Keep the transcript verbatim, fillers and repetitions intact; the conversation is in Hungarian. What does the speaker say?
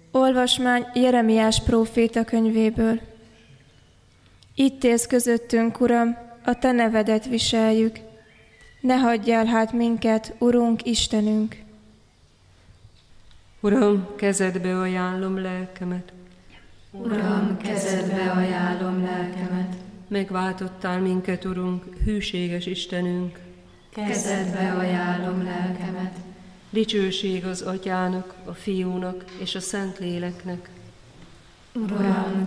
Olvasmány Jeremiás próféta könyvéből. Itt élsz közöttünk, Uram, a Te nevedet viseljük. Ne hagyjál hát minket, Urunk, Istenünk! Uram, kezedbe ajánlom lelkemet. Uram, kezedbe ajánlom lelkemet. Megváltottál minket, Urunk, hűséges Istenünk. Kezedbe ajánlom lelkemet. Dicsőség az Atyának, a Fiúnak és a Szentléleknek. Uram,